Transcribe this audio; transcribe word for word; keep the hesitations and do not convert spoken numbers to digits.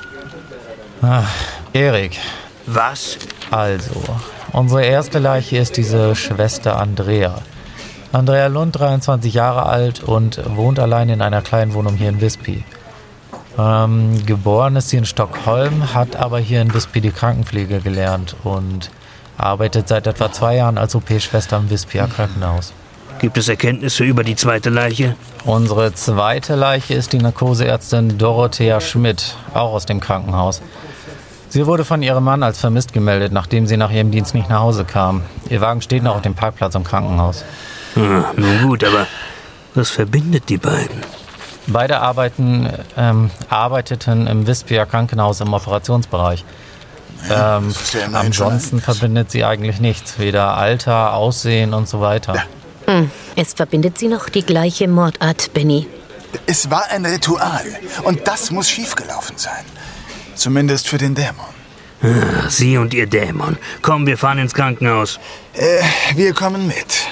Ach, Erik. Was? Also, unsere erste Leiche ist diese Schwester Andrea. Andrea Lund, dreiundzwanzig Jahre alt und wohnt allein in einer kleinen Wohnung hier in Visby. Ähm, geboren ist sie in Stockholm, hat aber hier in Visby die Krankenpflege gelernt und arbeitet seit etwa zwei Jahren als O P-Schwester im Visbyer Krankenhaus. Gibt es Erkenntnisse über die zweite Leiche? Unsere zweite Leiche ist die Narkoseärztin Dorothea Schmidt, auch aus dem Krankenhaus. Sie wurde von ihrem Mann als vermisst gemeldet, nachdem sie nach ihrem Dienst nicht nach Hause kam. Ihr Wagen steht noch auf dem Parkplatz im Krankenhaus. Hm, nun gut, aber was verbindet die beiden? Beide arbeiten, ähm, arbeiteten im Visbyer Krankenhaus im Operationsbereich. Ähm, ja ansonsten verbindet sie eigentlich nichts, weder Alter, Aussehen und so weiter. Ja. Hm, es verbindet sie noch die gleiche Mordart, Benny. Es war ein Ritual und das muss schiefgelaufen sein. Zumindest für den Dämon. Ah, Sie und Ihr Dämon. Komm, wir fahren ins Krankenhaus. Äh, wir kommen mit.